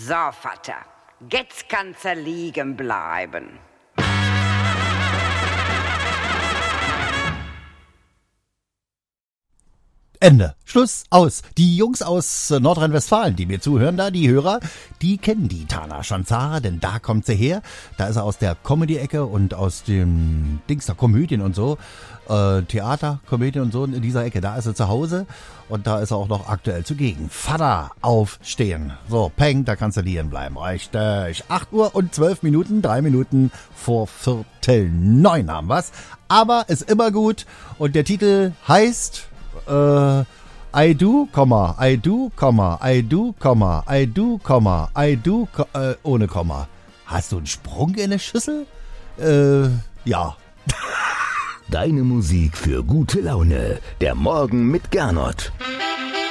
So, Vater, jetzt kannst du liegen bleiben. Ende. Schluss. Aus. Die Jungs aus Nordrhein-Westfalen, die mir zuhören da, die Hörer, die kennen die Tana Schanzara, denn da kommt sie her. Da ist er aus der Comedy-Ecke und aus dem Dings der Komödien und so. Theater, Komödien und so in dieser Ecke. Da ist er zu Hause und da ist er auch noch aktuell zugegen. Vater, aufstehen. So, Peng, da kannst du liegen bleiben. Richtig. 8 Uhr und 12 Minuten, 3 Minuten vor 8:45 haben wir's. Aber ist immer gut und der Titel heißt I do, I do, I do, I do, I do, ohne Komma. Hast du einen Sprung in der Schüssel? Ja. Deine Musik für gute Laune. Der Morgen mit Gernot.